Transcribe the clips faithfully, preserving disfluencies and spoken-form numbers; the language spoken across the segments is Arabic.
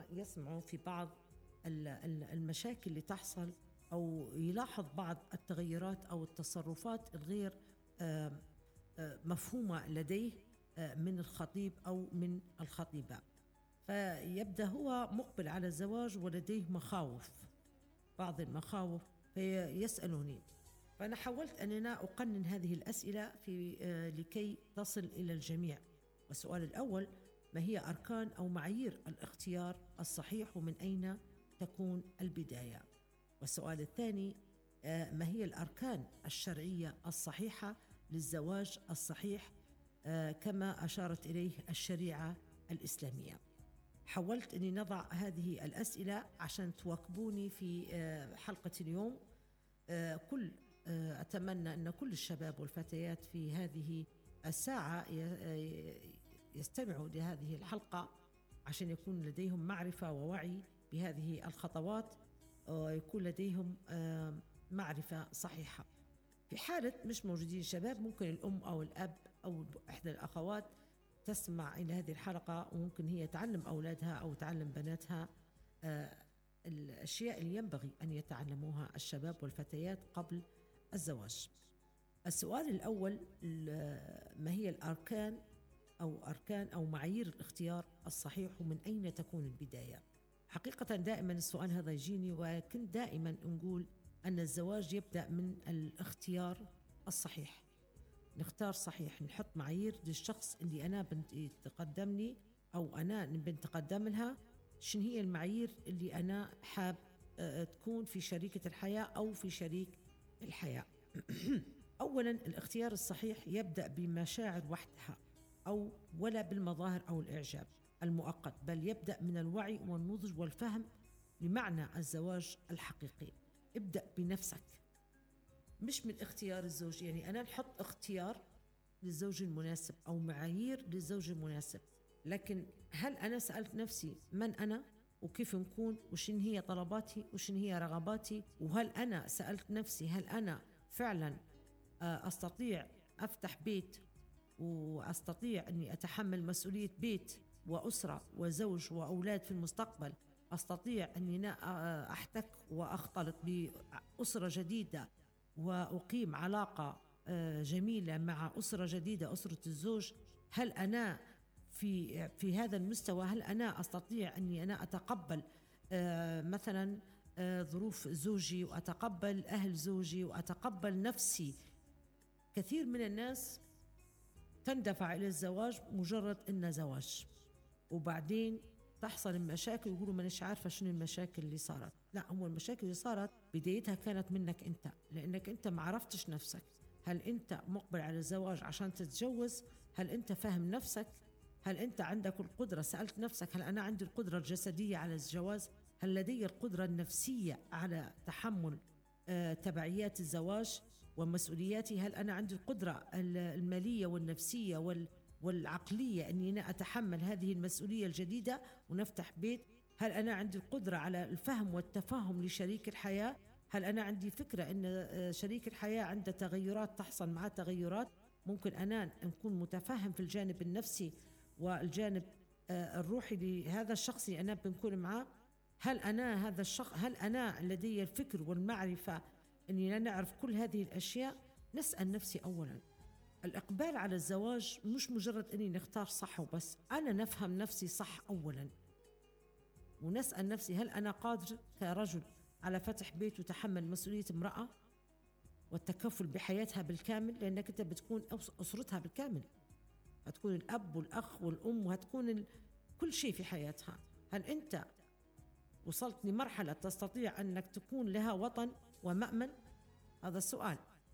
يسمعوا في بعض المشاكل اللي تحصل أو يلاحظ بعض التغيرات أو التصرفات الغير مفهومة لديه من الخطيب أو من الخطيبة، فيبدأ هو مقبل على الزواج ولديه مخاوف، بعض المخاوف، فيسألوني. فأنا حاولت أن أنا أقنن هذه الأسئلة في لكي تصل إلى الجميع. والسؤال الأول: ما هي أركان أو معايير الاختيار الصحيح ومن أين تكون البداية؟ والسؤال الثاني: ما هي الأركان الشرعية الصحيحة للزواج الصحيح كما أشارت إليه الشريعة الإسلامية؟ حاولت أني نضع هذه الأسئلة عشان تواكبوني في حلقة اليوم. كل أتمنى أن كل الشباب والفتيات في هذه الساعة يستمعوا لهذه الحلقة عشان يكون لديهم معرفة ووعي بهذه الخطوات ويكون لديهم معرفة صحيحة. في حالة مش موجودين شباب، ممكن الأم أو الأب أو إحدى الأخوات تسمع إلى هذه الحلقة، وممكن هي تعلم أولادها أو تعلم بناتها الأشياء اللي ينبغي أن يتعلموها الشباب والفتيات قبل الزواج. السؤال الأول: ما هي الأركان أو أركان أو معايير الاختيار الصحيح ومن أين تكون البداية؟ حقيقة دائما السؤال هذا يجيني، ولكن دائما نقول أن الزواج يبدأ من الاختيار الصحيح. نختار صحيح، نحط معايير للشخص اللي أنا بنت تقدمني أو أنا بنت تقدم لها. شن هي المعايير اللي أنا حاب تكون في شريكة الحياة أو في شريك الحياة؟ أولا، الاختيار الصحيح يبدأ بمشاعر وحدها أو ولا بالمظاهر أو الإعجاب المؤقت، بل يبدأ من الوعي والنضج والفهم لمعنى الزواج الحقيقي. ابدأ بنفسك، مش من اختيار الزوج. يعني أنا نحط اختيار للزوج المناسب أو معايير للزوج المناسب، لكن هل أنا سألت نفسي من أنا وكيف نكون وشن هي طلباتي وشن هي رغباتي؟ وهل أنا سألت نفسي هل أنا فعلا أستطيع أفتح بيت وأستطيع أني أتحمل مسؤولية بيت وأسرة وزوج وأولاد في المستقبل؟ أستطيع أني أحتك وأختلط بأسرة جديدة وأقيم علاقة جميلة مع أسرة جديدة، أسرة الزوج؟ هل أنا في في هذا المستوى؟ هل أنا أستطيع أني أنا أتقبل مثلا ظروف زوجي وأتقبل أهل زوجي وأتقبل نفسي؟ كثير من الناس تندفع إلى الزواج مجرد إنه زواج، وبعدين تحصل المشاكل ويقولوا ما نش عارفة شنو المشاكل اللي صارت. لا، هو المشاكل اللي صارت بدايتها كانت منك أنت، لأنك أنت ما عرفتش نفسك. هل أنت مقبل على الزواج عشان تتجوز؟ هل أنت فاهم نفسك؟ هل أنت عندك القدرة؟ سألت نفسك هل أنا عندي القدرة الجسدية على الجواز؟ هل لدي القدرة النفسية على تحمل آه تبعيات الزواج ومسؤولياتي؟ هل أنا عندي القدرة المالية والنفسية وال والعقلية أني أنا أتحمل هذه المسؤولية الجديدة ونفتح بيت؟ هل أنا عندي القدرة على الفهم والتفاهم لشريك الحياة؟ هل أنا عندي فكرة أن شريك الحياة عنده تغيرات تحصل معه تغيرات؟ ممكن أنا نكون متفاهم في الجانب النفسي والجانب الروحي لهذا الشخص اللي أنا بنكون معه؟ هل أنا هذا الشخص هل أنا لدي الفكر والمعرفة أني لا نعرف كل هذه الأشياء؟ نسأل نفسي أولا. الإقبال على الزواج مش مجرد أني نختار صح وبس، أنا نفهم نفسي صح أولا، ونسأل نفسي هل أنا قادر كرجل على فتح بيت وتحمل مسؤولية امرأة والتكفل بحياتها بالكامل؟ لأنك أنت بتكون أسرتها بالكامل، هتكون الأب والأخ والأم وهتكون كل شيء في حياتها. هل أنت وصلت لمرحلة تستطيع أنك تكون لها وطن ومأمن؟ هذا السؤال.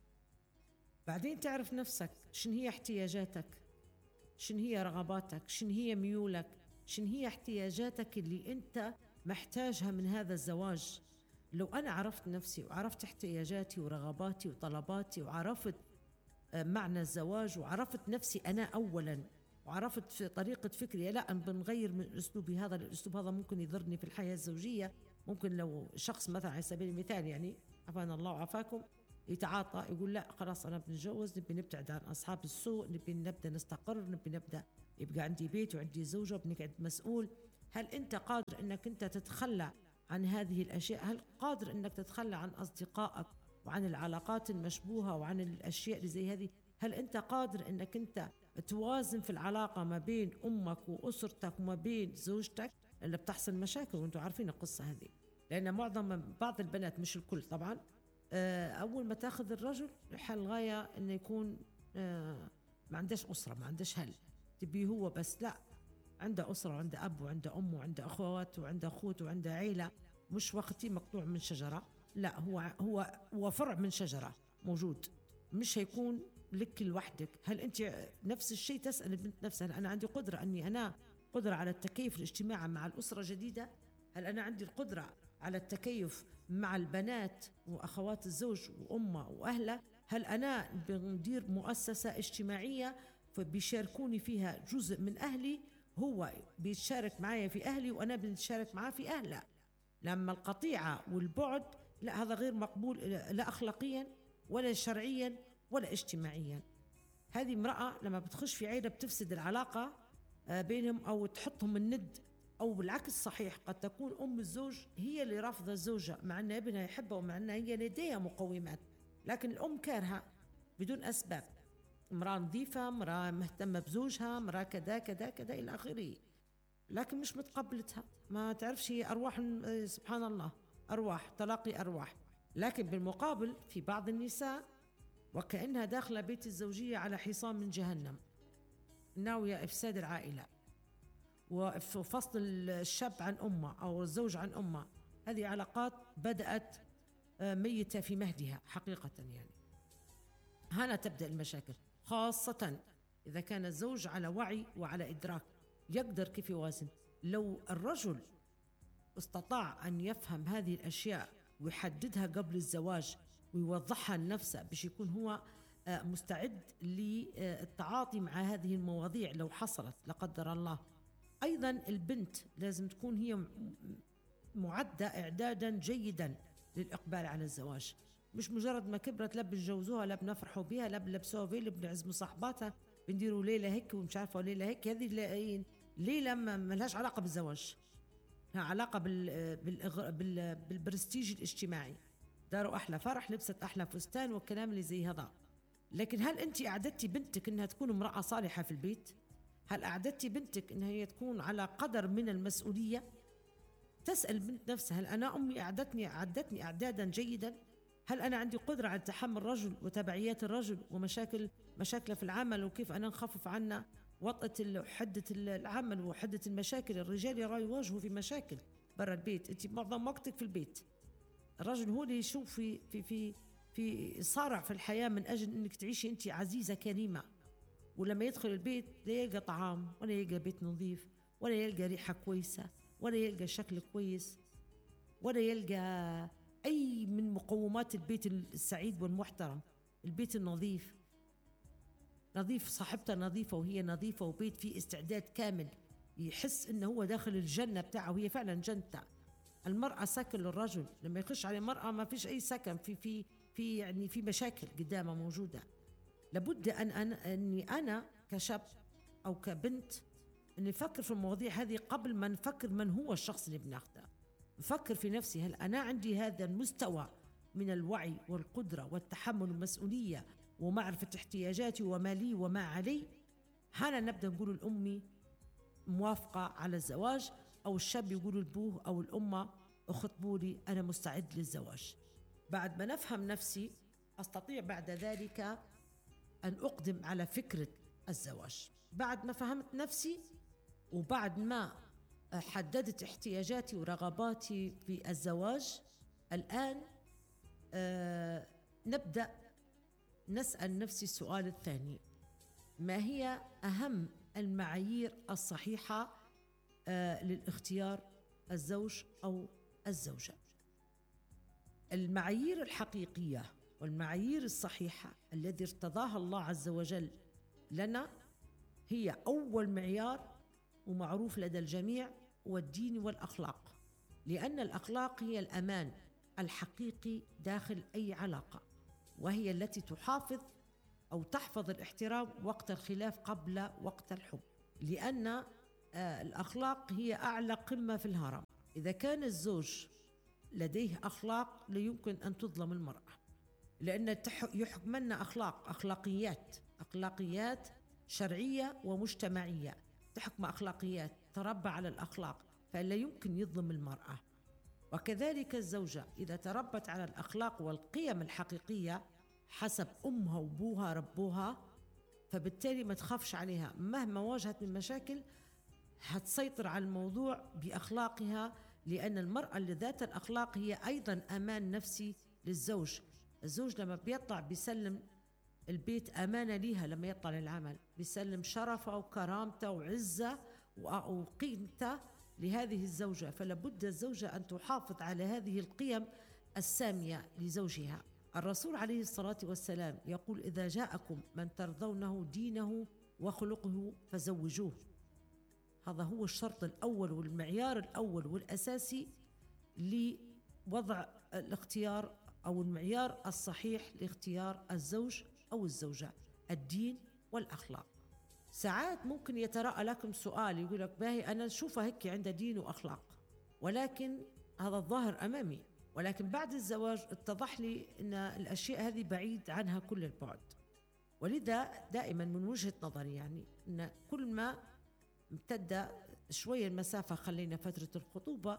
بعدين تعرف نفسك، شن هي احتياجاتك، شن هي رغباتك، شن هي ميولك، شن هي احتياجاتك اللي أنت محتاجها من هذا الزواج. لو أنا عرفت نفسي وعرفت احتياجاتي ورغباتي وطلباتي وعرفت معنى الزواج وعرفت نفسي أنا أولا وعرفت في طريقة فكري، لا أنا بنغير من أسلوبي هذا للأسلوب هذا ممكن يضرني في الحياة الزوجية. ممكن لو شخص مثلا على سبيل المثال، يعني عافانا الله وعافاكم، يتعاطى يقول لا خلاص أنا بنتجوز، نبي نبتعد عن أصحاب السوء، نبي نبدأ نستقر، نبي نبدأ يبقى عندي بيت وعندي زوجة وبنقعد مسؤول. هل أنت قادر أنك أنت تتخلى عن هذه الأشياء؟ هل قادر أنك تتخلى عن أصدقائك وعن العلاقات المشبوهة وعن الأشياء اللي زي هذه؟ هل أنت قادر أنك أنت توازن في العلاقة ما بين أمك وأسرتك وما بين زوجتك؟ اللي بتحصل مشاكل وأنتم عارفين القصة هذه، لأن معظم بعض البنات مش الكل طبعا أول ما تاخذ الرجل حل غاية أنه يكون ما عندهش أسرة، ما عندهش هل تبي هو بس، لا، عنده أسرة وعنده أب وعنده أم وعنده أخوات وعنده أخوت وعنده عيلة، مش وقتي مقطوع من شجرة، لا، هو هو هو فرع من شجرة موجود، مش هيكون لك لوحدك. هل أنت نفس الشيء تسأل البنت نفسها، هل أنا عندي قدرة أني أنا قدرة على التكيف الاجتماعي مع الأسرة الجديدة؟ هل أنا عندي القدرة على التكيف مع البنات وأخوات الزوج وأمه وأهله؟ هل أنا بندير مؤسسة اجتماعية فبيشاركوني فيها جزء من أهلي، هو بيتشارك معايا في أهلي وأنا بنتشارك معاه في أهله؟ لما القطيعة والبعد، لا، هذا غير مقبول، لا أخلاقيا ولا شرعيا ولا اجتماعيا. هذه امرأة لما بتخش في عيلة بتفسد العلاقة بينهم أو تحطهم الند، أو بالعكس صحيح قد تكون أم الزوج هي اللي رافضة الزوجة مع أن ابنها يحبها ومع أنها هي لديها مقومات، لكن الأم كارهة بدون أسباب، امرأة نظيفة، امرأة مهتمة بزوجها، امرأة كذا كذا كذا إلى آخره، لكن مش متقبلتها، ما تعرفش هي أرواح، سبحان الله، أرواح، تلاقي أرواح. لكن بالمقابل في بعض النساء وكأنها داخلة بيت الزوجية على حصان من جهنم، ناوية إفساد العائلة وفصل الشاب عن أمه أو الزوج عن أمه. هذه علاقات بدأت ميتة في مهدها حقيقة، يعني هنا تبدأ المشاكل، خاصة إذا كان الزوج على وعي وعلى إدراك يقدر كيف يوازن. لو الرجل استطاع أن يفهم هذه الأشياء ويحددها قبل الزواج ويوضحها لنفسه باش يكون هو مستعد للتعاطي مع هذه المواضيع لو حصلت لا قدر الله. أيضا البنت لازم تكون هي معدة إعدادا جيدا للإقبال على الزواج، مش مجرد ما كبرت لا بنجوزوها لا بنفرحوا بها لا بنلبسوها فيل بنعزموا صاحباتها بنديروا ليلة هيك ومش عارفة ليلة هيك. هذه ليلة ما لهاش علاقة بالزواج، لها علاقة بال بال بال بالبرستيج الاجتماعي، داروا أحلى فرح، لبست أحلى فستان والكلام اللي زي هذا. لكن هل أنت أعددتي بنتك أنها تكون امرأة صالحة في البيت؟ هل أعددتي بنتك أنها هي تكون على قدر من المسؤولية؟ تسأل بنت نفسها، هل أنا أمي أعدتني أعدتني إعدادا جيدا؟ هل أنا عندي قدرة على تحمل الرجل وتبعيات الرجل ومشاكل مشاكله في العمل وكيف أنا نخفف عنا وطأة حدة العمل وحدة المشاكل؟ الرجال يرى يواجهوا في مشاكل برا البيت، أنت معظم وقتك في البيت، الرجل هو اللي يشوف في في في في صارع في الحياة من أجل أنك تعيشي أنت عزيزة كريمة، ولما يدخل البيت لا يلقى طعام ولا يلقى بيت نظيف ولا يلقى ريحة كويسة ولا يلقى شكل كويس ولا يلقى أي من مقومات البيت السعيد والمحترم. البيت النظيف نظيف، صاحبته نظيفة وهي نظيفة، وبيت فيه استعداد كامل، يحس إنه هو داخل الجنة بتاعه وهي فعلا جنته. المرأة سكن للرجل، لما يخش على المرأة ما فيش أي سكن، في في في يعني في مشاكل قدامه موجودة. لابد أن أنا أني أنا كشاب أو كبنت أن نفكر في المواضيع هذه قبل ما نفكر من هو الشخص اللي بناخده. نفكر في نفسي، هل أنا عندي هذا المستوى من الوعي والقدرة والتحمل والمسؤولية ومعرفة احتياجاتي وما لي وما علي؟ هنا نبدأ نقول الأمي موافقة على الزواج، أو الشاب يقول البوه أو الأمة اخطبوا لي أنا مستعد للزواج. بعد ما نفهم نفسي أستطيع بعد ذلك أن أقدم على فكرة الزواج. بعد ما فهمت نفسي وبعد ما حددت احتياجاتي ورغباتي في الزواج، الآن آه نبدأ نسأل نفسي السؤال الثاني: ما هي أهم المعايير الصحيحة آه للاختيار الزوج أو الزوجة؟ المعايير الحقيقية والمعايير الصحيحة الذي ارتضاها الله عز وجل لنا هي أول معيار ومعروف لدى الجميع، والدين والأخلاق، لأن الأخلاق هي الأمان الحقيقي داخل أي علاقة، وهي التي تحافظ أو تحفظ الاحترام وقت الخلاف قبل وقت الحب. لأن آه، الأخلاق هي أعلى قمة في الهرم. إذا كان الزوج لديه أخلاق لا يمكن أن تظلم المرأة، لأن تح- يحكمنا أخلاق أخلاقيات أخلاقيات شرعية ومجتمعية، تحكم أخلاقيات تربى على الأخلاق، فلا يمكن يظلم المرأة. وكذلك الزوجة إذا تربت على الأخلاق والقيم الحقيقية حسب أمها وأبوها ربوها، فبالتالي ما تخافش عليها مهما واجهت من مشاكل، هتسيطر على الموضوع بأخلاقها، لأن المرأة اللي ذات الأخلاق هي أيضا أمان نفسي للزوج. الزوج لما بيطلع بيسلم البيت أمانة ليها، لما يطلع للعمل بيسلم شرفه وكرامته وعزة وقيمته لهذه الزوجة، فلابد الزوجة أن تحافظ على هذه القيم السامية لزوجها. الرسول عليه الصلاة والسلام يقول: إذا جاءكم من ترضونه دينه وخلقه فزوجوه. هذا هو الشرط الأول والمعيار الأول والأساسي لوضع الاختيار أو المعيار الصحيح لاختيار الزوج أو الزوجة: الدين والأخلاق. ساعات ممكن يتراءى لكم سؤال يقول لك: باهي أنا نشوفها هيك عندها دين وأخلاق، ولكن هذا الظاهر أمامي، ولكن بعد الزواج اتضح لي أن الأشياء هذه بعيد عنها كل البعد. ولذا دائما من وجهة نظري يعني أن كل ما امتد شوية المسافة، خلينا فترة الخطوبة،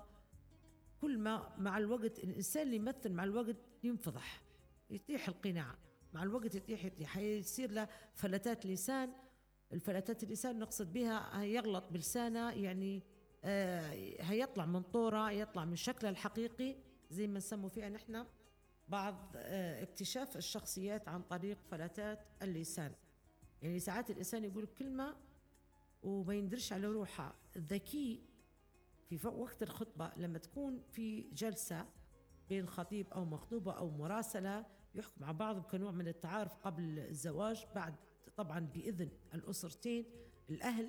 كل ما مع الوقت الإنسان اللي يمثل مع الوقت ينفضح، يطيح القناع مع الوقت، يطيح يطيح يصير له فلتات لسان. الفلتات اللسان نقصد بها يغلط بلسانه، يعني آه هيطلع من طوره، يطلع من شكله الحقيقي، زي ما نسموا فيها نحن بعض آه اكتشاف الشخصيات عن طريق فلتات اللسان. يعني ساعات الإنسان يقول كلمة وما يندرش على روحها. الذكي في وقت الخطبة لما تكون في جلسة بين خطيب أو مخطوبة أو مراسلة يحكم مع بعض كنوع من التعارف قبل الزواج، بعد طبعا بإذن الأسرتين الأهل،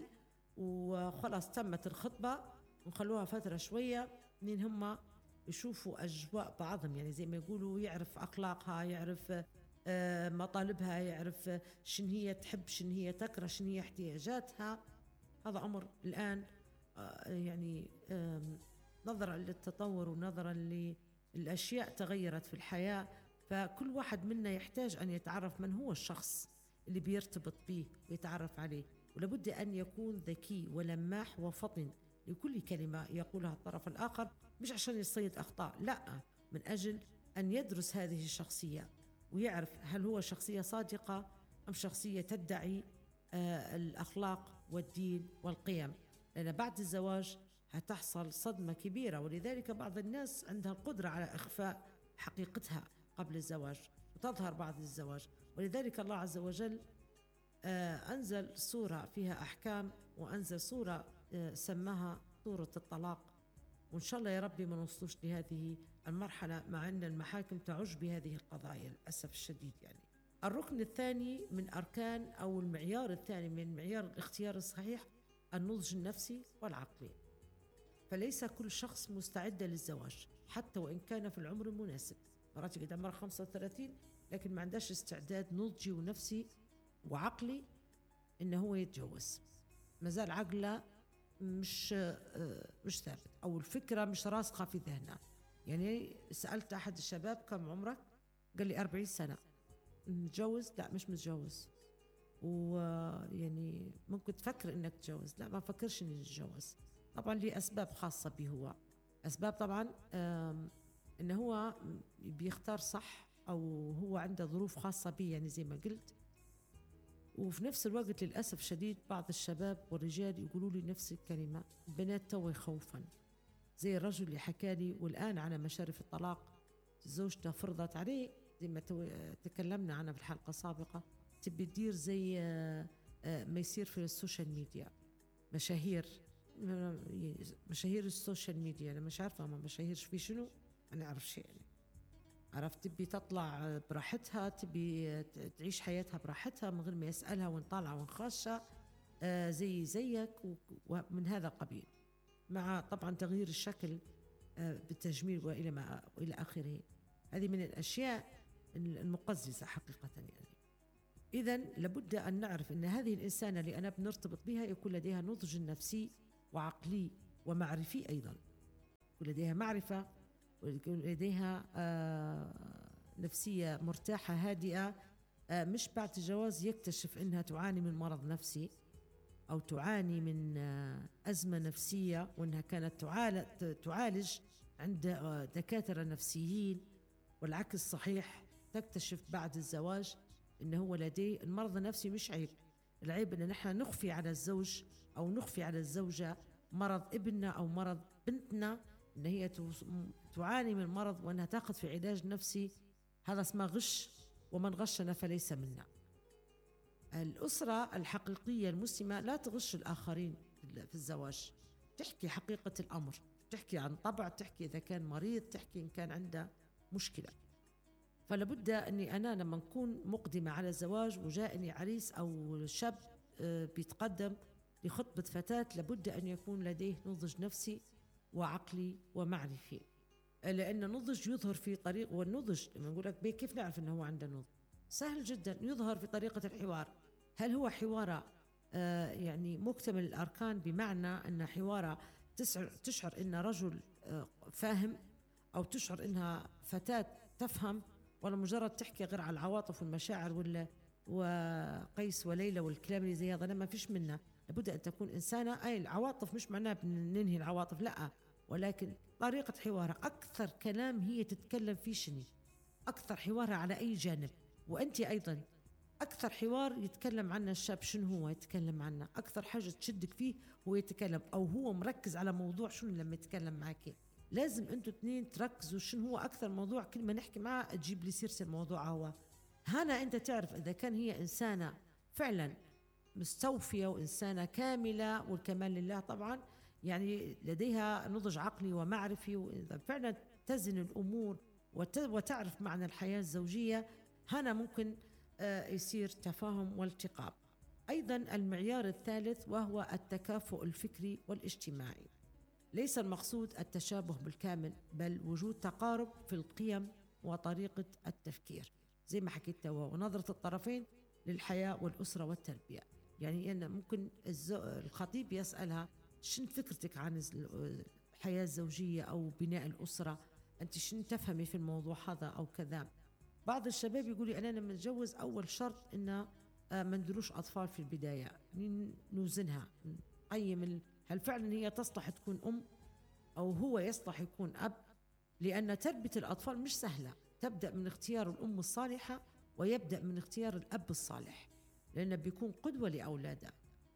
وخلاص تمت الخطبة ونخلوها فترة شوية من هم يشوفوا أجواء بعضهم، يعني زي ما يقولوا يعرف أخلاقها، يعرف آه مطالبها، يعرف شن هي تحب، شن هي تكره، شن هي احتياجاتها. هذا أمر الآن آه يعني آه نظرا للتطور ونظرا للأشياء تغيرت في الحياة، فكل واحد منا يحتاج أن يتعرف من هو الشخص اللي بيرتبط به ويتعرف عليه، ولابد أن يكون ذكي ولماح وفطن لكل كلمة يقولها الطرف الآخر، مش عشان يصيد أخطاء، لا، من أجل أن يدرس هذه الشخصية ويعرف هل هو شخصية صادقة أم شخصية تدعي آه الأخلاق والدين والقيم، لأن بعد الزواج هتحصل صدمة كبيرة. ولذلك بعض الناس عندها القدرة على إخفاء حقيقتها قبل الزواج وتظهر بعد الزواج. ولذلك الله عز وجل آه أنزل سورة فيها أحكام، وأنزل سورة آه سماها سورة الطلاق، وإن شاء الله يا ربي ما نوصلوش لهذه المرحلة، مع أن المحاكم تعج بهذه القضايا للأسف الشديد. يعني الركن الثاني من أركان أو المعيار الثاني من معيار الاختيار الصحيح النضج النفسي والعقلي. فليس كل شخص مستعد للزواج حتى وإن كان في العمر المناسب. مرات قد عمرها خمسة وثلاثين لكن ما عندهاش استعداد نضجي ونفسي وعقلي إنه هو يتجوز، مازال عقله مش مش ثابت، أو الفكرة مش راسخة في ذهنه. يعني سألت أحد الشباب: كم عمرك؟ قال لي أربعين سنة. متجوز؟ لا مش متجوز. ويعني ممكن تفكر إنك تتجوز؟ لا ما فكرش إني أتجوز. طبعا لي أسباب خاصة به هو، أسباب طبعا إنه هو بيختار صح، أو هو عنده ظروف خاصة به، يعني زي ما قلت. وفي نفس الوقت للأسف شديد بعض الشباب والرجال يقولوا لي نفس الكلمة: البنات توي خوفا، زي الرجل اللي حكى لي والآن على مشارف الطلاق، زوجته فرضت عليه زي ما تكلمنا عنها في الحلقة السابقة، تبي تدير زي ما يصير في السوشيال ميديا، مشاهير مشاهير السوشيال ميديا. أنا مش عارفة ما مشاهيرش في شنو، أنا أعرف شيء يعني. عرفت تبي تطلع براحتها، تبي تعيش حياتها براحتها من غير ما يسألها وين طالعة وين خاشة، آه زي زيك ومن هذا القبيل، مع طبعا تغيير الشكل آه بالتجميل وإلى ما وإلى آخره. هذه من الأشياء المقززة حقيقة يعني. إذن لابد أن نعرف أن هذه الإنسانة اللي أنا بنرتبط بها يكون لديها نضج نفسي وعقلي ومعرفي أيضا، ولديها معرفة ولديها آه نفسية مرتاحة هادئة. آه مش بعد الجواز يكتشف أنها تعاني من مرض نفسي أو تعاني من آه أزمة نفسية، وأنها كانت تعالج عند آه دكاترة نفسيين، والعكس صحيح. تكتشف بعد الزواج أنه هو لديه المرض النفسي. مش عيب، العيب أن نحن نخفي على الزوج أو نخفي على الزوجة مرض ابننا أو مرض بنتنا، أن هي تعاني من مرض وأنها تأخذ في علاج نفسي. هذا اسمه غش، ومن غشنا فليس منا. الأسرة الحقيقية المسلمة لا تغش الآخرين في الزواج، تحكي حقيقة الأمر، تحكي عن طبع، تحكي إذا كان مريض، تحكي إن كان عنده مشكلة. فلابد أني أنا لما نكون مقدمة على الزواج وجاءني عريس أو شاب بيتقدم لخطبة فتاة، لابد أن يكون لديه نضج نفسي وعقلي ومعرفي، لأن النضج يظهر في طريق. والنضج لما نقول لك كيف نعرف أنه هو عنده نضج؟ سهل جدا، يظهر في طريقة الحوار. هل هو حوار آه يعني مكتمل الأركان، بمعنى أن حوار تشعر, تشعر أن رجل آه فاهم، أو تشعر أنها فتاة تفهم، ولا مجرد تحكي غير على العواطف والمشاعر ولا وقيس وليلى والكلام اللي زي هذا؟ لا، ما فيش منه. لابد أن تكون إنسانة. أي العواطف مش معناه بننهي العواطف، لا، ولكن طريقة حوارها، أكثر كلام هي تتكلم فيه شني، أكثر حوارها على أي جانب. وأنت أيضا أكثر حوار يتكلم عنه الشاب شنو هو يتكلم عنه، أكثر حاجة تشدك فيه هو يتكلم، أو هو مركز على موضوع شنو لما يتكلم معك. لازم أنتوا اثنين تركزوا شنو هو أكثر موضوع، كل ما نحكي معه تجيب لي سيرة الموضوع. هو هنا أنت تعرف إذا كان هي إنسانة فعلا مستوفية وإنسانة كاملة، والكمال لله طبعا، يعني لديها نضج عقلي ومعرفي، وإذا فعلا تزن الأمور وتعرف معنى الحياة الزوجية، هنا ممكن يصير تفاهم والتقاء. أيضا المعيار الثالث وهو التكافؤ الفكري والاجتماعي. ليس المقصود التشابه بالكامل، بل وجود تقارب في القيم وطريقة التفكير، زي ما حكيت توا، ونظرة الطرفين للحياة والأسرة والتربية. يعني أن ممكن الخطيب يسألها شن فكرتك عن الحياة الزوجية أو بناء الأسرة، أنت شن تفهمي في الموضوع هذا أو كذا. بعض الشباب يقولي أنا لما نتجوز أول شرط إن ما ندروش أطفال في البداية، نوزنها، نقيم هل فعلا هي تصلح تكون أم أو هو يصلح يكون أب، لأن تربية الأطفال مش سهلة، تبدأ من اختيار الأم الصالحة ويبدأ من اختيار الأب الصالح، لأنه بيكون قدوة لأولاده.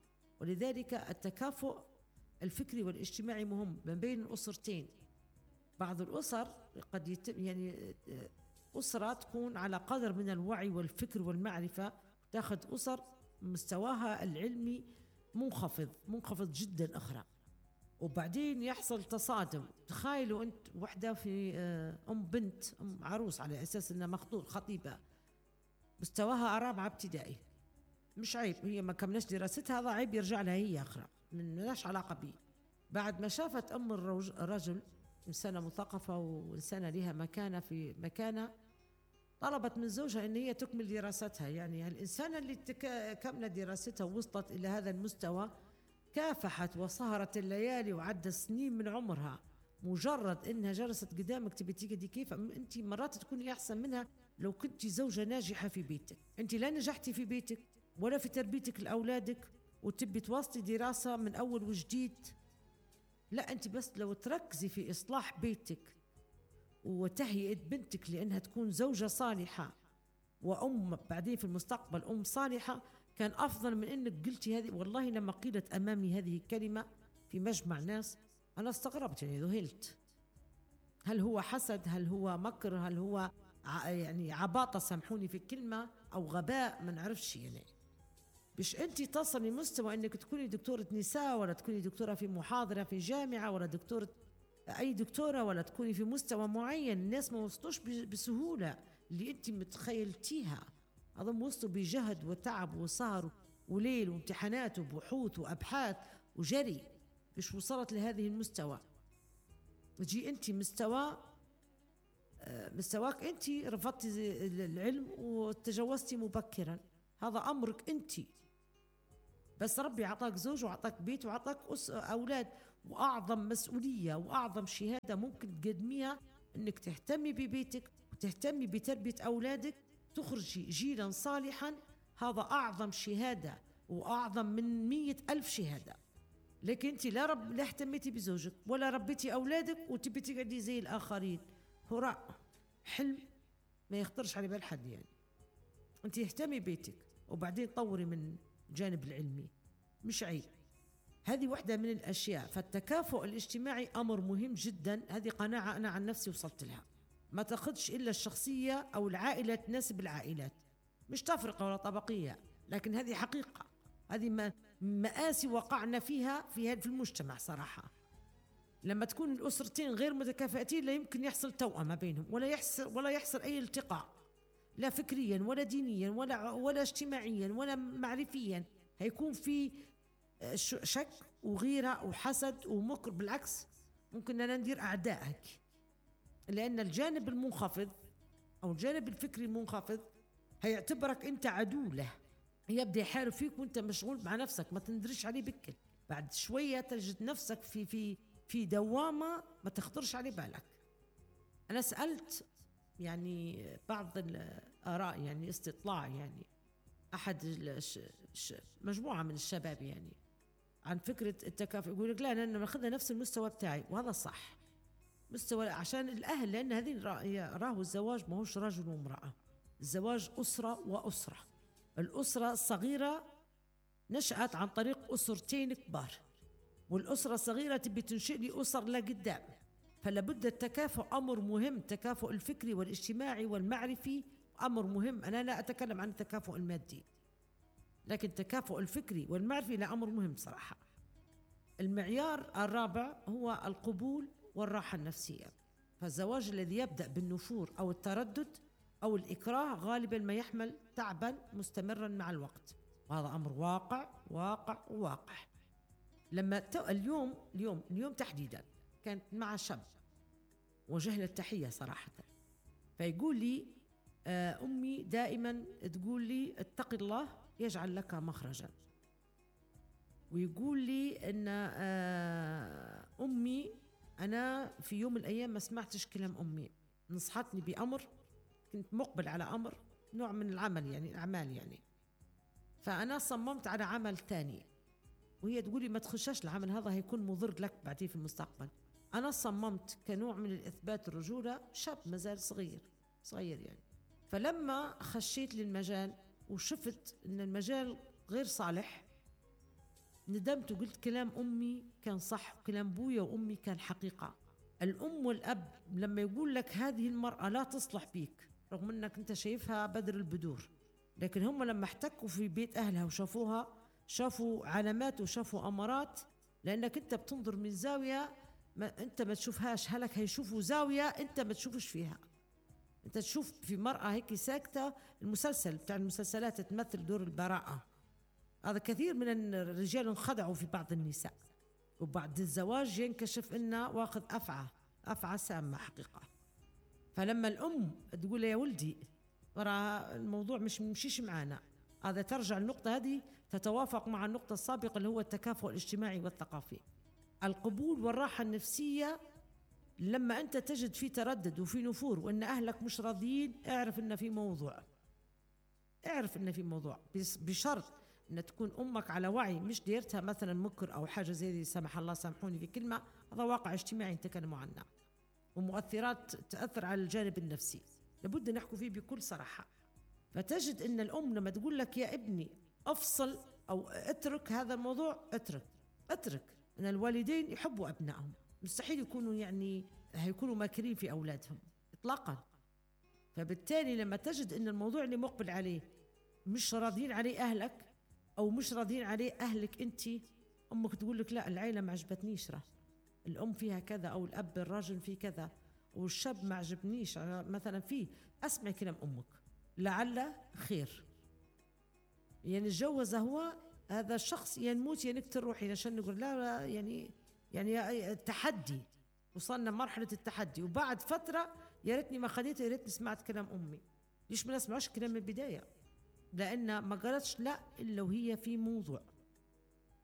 ولذلك التكافؤ الفكري والاجتماعي مهم ما بين الأسرتين. بعض الأسر قد يتم يعني أسرة تكون على قدر من الوعي والفكر والمعرفة، تأخذ أسر مستواها العلمي منخفض منخفض جدا أخرى، وبعدين يحصل تصادم. تخيلوا أنت وحدة في أم بنت أم عروس على أساس أنها مخطوط خطيبة، مستواها رابعة ابتدائي، مش عيب، هي ما كملش دراستها، هذا عيب يرجع لها هي أخرى، من ملاش علاقة به. بعد ما شافت أم الرجل إنسانة مثقفة وإنسانة لها مكانة في مكانة، طلبت من زوجها أن هي تكمل دراستها. يعني الإنسانة اللي كملت دراستها ووصلت إلى هذا المستوى كافحت وسهرت الليالي وعدت سنين من عمرها، مجرد إنها جلست قدامك تبي تيجي كيف أنت مرات تكوني أحسن منها لو كنت زوجة ناجحة في بيتك. أنت لا نجحتي في بيتك ولا في تربيتك لأولادك وتبي تواصلي دراسة من أول وجديد، لا، أنت بس لو تركزي في إصلاح بيتك وتهيئة بنتك لأنها تكون زوجة صالحة وأم بعدين في المستقبل أم صالحة، كان أفضل من أنك قلتي هذه. والله لما قيلت أمامي هذه الكلمة في مجمع ناس أنا استغربت، يعني ذهلت. هل هو حسد؟ هل هو مكر؟ هل هو يعني عباطة، سامحوني في الكلمة، أو غباء؟ ما نعرفش. يعني مش أنت تصلي مستوى أنك تكوني دكتورة نساء، ولا تكوني دكتورة في محاضرة في جامعة، ولا دكتورة أي دكتورة، ولا تكوني في مستوى معين. الناس ما وصلوش بسهولة اللي أنت متخيلتيها، أظن وصلوا بجهد وتعب وسهر وليل وامتحانات وبحوث وأبحاث وجري، مش وصلت لهذه المستوى. تجي أنت مستوى مستواك أنت رفضتي العلم وتجوزتي مبكرا، هذا أمرك أنت. بس ربي أعطاك زوج وأعطاك بيت وأعطاك أولاد، وأعظم مسؤولية وأعظم شهادة ممكن تقدميها أنك تهتمي ببيتك وتهتمي بتربية أولادك، تخرجي جيلا صالحا. هذا أعظم شهادة وأعظم من مية ألف شهادة. لكن أنت لا رب لا اهتميتي بزوجك ولا ربيتي أولادك وتبي تقعدي زي الآخرين، هراء حلم ما يخطرش على بال حد. يعني أنت اهتمي بيتك وبعدين طوري من الجانب العلمي، مش عيب. هذه واحدة من الأشياء. فالتكافؤ الاجتماعي أمر مهم جدا. هذه قناعة أنا عن نفسي وصلت لها، ما تاخدش إلا الشخصية أو العائلة تناسب العائلات، مش تفرقة ولا طبقية، لكن هذه حقيقة. هذه مآسي وقعنا فيها في في المجتمع صراحة. لما تكون الأسرتين غير متكافئتين لا يمكن يحصل توأمة بينهم، ولا يحصل ولا يحصل أي التقاء، لا فكريا ولا دينيا ولا ولا اجتماعيا ولا معرفيا. هيكون في شك وغيرة وحسد ومكر. بالعكس ممكن أن ندير أعدائك، لأن الجانب المنخفض أو الجانب الفكري المنخفض هيعتبرك أنت عدو له، يبدأ يحارب فيك وأنت مشغول مع نفسك، ما تندرش عليه بكل. بعد شوية تجد نفسك في في في دوامة ما تخطرش على بالك. أنا سألت يعني بعض الآراء، يعني استطلاع، يعني أحد مجموعة من الشباب يعني عن فكرة التكافؤ، يقول لك لا لأن ناخذها نفس المستوى بتاعي، وهذا صح. مستوى عشان الأهل، لأن هذه راه الزواج ما هوش رجل وامرأة، الزواج أسرة وأسرة. الأسرة الصغيرة نشأت عن طريق أسرتين كبار، والأسرة الصغيرة تبي تنشئ لي أسر لقدام. فلا بد التكافؤ أمر مهم. التكافؤ الفكري والاجتماعي والمعرفي أمر مهم. أنا لا أتكلم عن التكافؤ المادي، لكن التكافؤ الفكري والمعرفي لا أمر مهم صراحة. المعيار الرابع هو القبول والراحة النفسية. فالزواج الذي يبدأ بالنفور أو التردد أو الإكراه غالبا ما يحمل تعبا مستمرا مع الوقت، وهذا أمر واقع واقع واقع. لما اليوم اليوم اليوم تحديدا كانت مع شاب وجه له التحية صراحة، فيقول لي آه أمي دائما تقول لي اتق الله يجعل لك مخرجا، ويقول لي أن آه أمي أنا في يوم من الأيام ما سمعتش كلام أمي، نصحتني بأمر كنت مقبل على أمر نوع من العمل يعني الأعمال يعني، فأنا صممت على عمل ثاني، وهي تقولي ما تخشاش العمل هذا هيكون مضر لك بعدين في المستقبل. أنا صممت كنوع من الإثبات الرجولة، شاب مازال صغير صغير يعني. فلما خشيت للمجال وشفت أن المجال غير صالح ندمت وقلت كلام أمي كان صح وكلام بويا وأمي كان حقيقة. الأم والأب لما يقول لك هذه المرأة لا تصلح بيك رغم أنك أنت شايفها بدر البدور، لكن هم لما احتكوا في بيت أهلها وشافوها شافوا علامات وشافوا أمارات، لأنك أنت بتنظر من زاوية ما أنت ما تشوفهاش، هلك هيشوفوا زاوية أنت ما تشوفش فيها. أنت تشوف في مرأة هيك ساكتة، المسلسل بتاع المسلسلات تمثل دور البراءة، هذا كثير من الرجال انخدعوا في بعض النساء، وبعد الزواج ينكشف إنه واخذ أفعى أفعى سامة حقيقة. فلما الأم تقول يا ولدي ترى الموضوع مش مشيش معانا، هذا ترجع النقطة هذه تتوافق مع النقطة السابقة اللي هو التكافؤ الاجتماعي والثقافي. القبول والراحة النفسية لما أنت تجد في تردد وفي نفور وأن أهلك مش راضيين، اعرف أن في موضوع، اعرف أن في موضوع، بشرط أن تكون أمك على وعي، مش ديرتها مثلا مكر أو حاجة زي دي، سمح الله سامحوني في كلمة، هذا واقع اجتماعي نتكلم عنه ومؤثرات تأثر على الجانب النفسي، لابد نحكي فيه بكل صراحة. فتجد أن الأم لما تقول لك يا ابني أفصل أو اترك هذا الموضوع، اترك اترك أن الوالدين يحبوا أبنائهم، مستحيل يكونوا يعني هيكونوا ماكرين في أولادهم إطلاقا. فبالتالي لما تجد أن الموضوع اللي مقبل عليه مش راضين عليه أهلك أو مش راضين عليه أهلك أنت، أمك تقول لك لا العيلة ما عجبتنيش، راه الأم فيها كذا أو الأب الراجل فيه كذا والشاب ما عجبنيش مثلا فيه، أسمع كلام أمك لعل خير، يعني الجوز هو هذا الشخص ينموت ينكتر روحي عشان نقول لا, لا يعني يعني تحدي، وصلنا مرحلة التحدي، وبعد فترة يا ريتني ما خديته، يا ريتني سمعت كلام أمي. ليش ما نسمعش كلام من البداية؟ لأن ما قالتش لا إلا وهي في موضوع،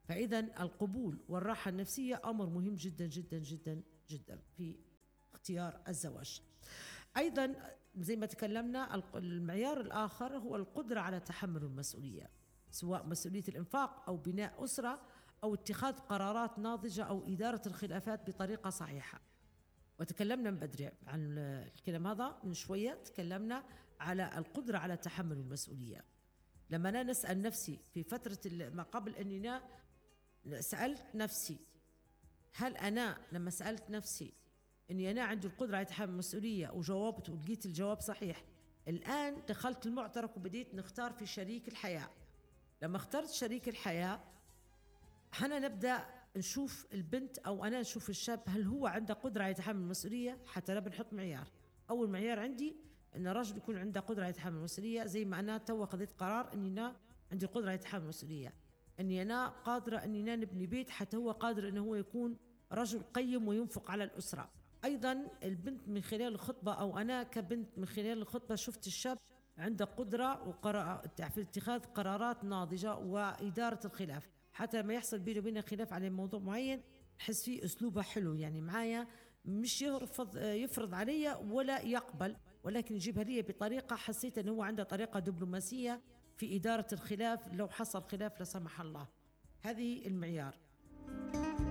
فإذا القبول والراحة النفسية أمر مهم جدا جدا جدا جدا في اختيار الزواج. أيضا زي ما تكلمنا، الق- المعيار الآخر هو القدرة على تحمل المسؤولية، سواء مسؤولية الإنفاق أو بناء أسرة أو اتخاذ قرارات ناضجة أو إدارة الخلافات بطريقة صحيحة. وتكلمنا من بدري عن الكلام هذا من شوية، تكلمنا على القدرة على تحمل المسؤولية. لما أنا نسأل نفسي في فترة ال- ما قبل أني سألت نفسي، هل أنا لما سألت نفسي أني أنا عندي القدرة على تحمل المسؤولية وجاوبت ولقيت الجواب صحيح، الآن دخلت المعترك وبديت نختار في شريك الحياة. لما اخترت شريك الحياة، حنا نبدأ نشوف البنت أو أنا نشوف الشاب هل هو عنده قدرة على يتحمل المسؤولية. حتى لا بنحط معيار، أول معيار عندي أن الرجل يكون عنده قدرة على يتحمل المسؤولية، زي ما أنا تو خذيت قرار أني أنا عندي القدرة على يتحمل المسؤولية، أني أنا قادرة أني أنا نبني بيت، حتى هو قادر أنه هو يكون رجل قيم وينفق على الأسرة. أيضا البنت من خلال الخطبة أو أنا كبنت من خلال الخطبة شفت الشاب عنده قدرة وقرار في اتخاذ قرارات ناضجة وإدارة الخلاف، حتى لما يحصل بينه وبين خلاف على موضوع معين نحس فيه أسلوبه حلو، يعني معايا مش يرفض يفرض علي ولا يقبل، ولكن يجيبها لي بطريقة حسيت أنه هو عنده طريقة دبلوماسية في إدارة الخلاف لو حصل خلاف لا سمح الله. هذه المعيار.